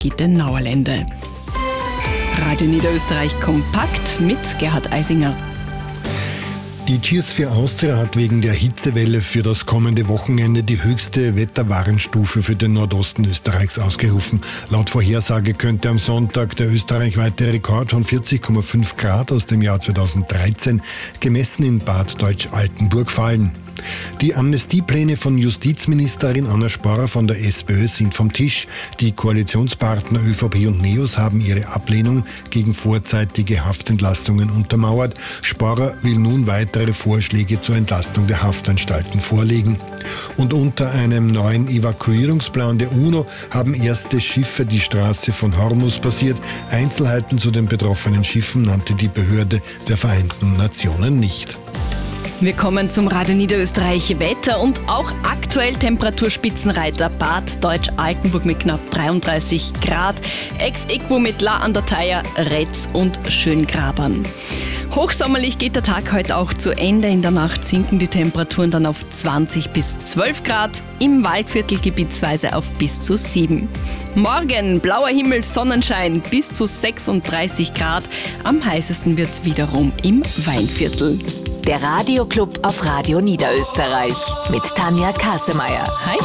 Gittenauerlände. Radio Niederösterreich kompakt mit Gerhard Eisinger. Die Cheers for Austria hat wegen der Hitzewelle für das kommende Wochenende die höchste Wetterwarnstufe für den Nordosten Österreichs ausgerufen. Laut Vorhersage könnte am Sonntag der österreichweite Rekord von 40,5 Grad aus dem Jahr 2013 gemessen in Bad Deutsch-Altenburg fallen. Die Amnestiepläne von Justizministerin Anna Sporrer von der SPÖ sind vom Tisch. Die Koalitionspartner ÖVP und NEOS haben ihre Ablehnung gegen vorzeitige Haftentlastungen untermauert. Sporrer will nun weitere Vorschläge zur Entlastung der Haftanstalten vorlegen. Und unter einem neuen Evakuierungsplan der UNO haben erste Schiffe die Straße von Hormuz passiert. Einzelheiten zu den betroffenen Schiffen nannte die Behörde der Vereinten Nationen nicht. Wir kommen zum Radio Niederösterreich Wetter und auch aktuell Temperaturspitzenreiter Bad Deutsch-Altenburg mit knapp 33 Grad, ex aequo mit La an der Theier, Retz und Schöngrabern. Hochsommerlich geht der Tag heute auch zu Ende. In der Nacht sinken die Temperaturen dann auf 20 bis 12 Grad, im Waldviertel gebietsweise auf bis zu 7. Morgen blauer Himmel, Sonnenschein bis zu 36 Grad. Am heißesten wird es wiederum im Weinviertel. Der Radioclub auf Radio Niederösterreich mit Tanja Kasemeyer. Hi.